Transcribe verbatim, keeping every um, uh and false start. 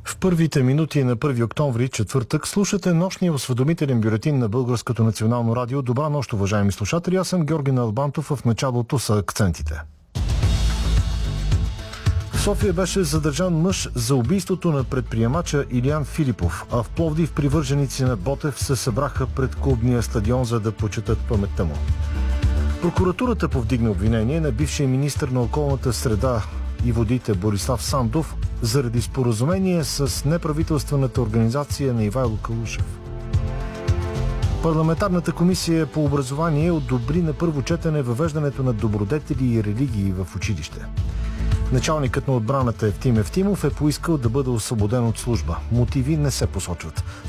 В първите минути на първи октомври, четвъртък, слушате нощния осведомителен бюлетин на Българското национално радио. Добра нощ, уважаеми слушатели. Аз съм Георги Налбантов. В началото са акцентите. В София беше задържан мъж за убийството на предприемача Илиян Филипов, а в Пловдив привърженици на Ботев се събраха пред клубния стадион, за да почетат паметта му. Прокуратурата повдигна обвинение на бившия министър на околната среда и водите Борислав Сандов заради споразумение с неправителствената организация на Ивайло Калушев. Парламентарната комисия по образование одобри на първо четене въвеждането на добродетели и религии в училище. Началникът на отбраната Евтим Евтимов е поискал да бъде освободен от служба. Мотиви не се посочват.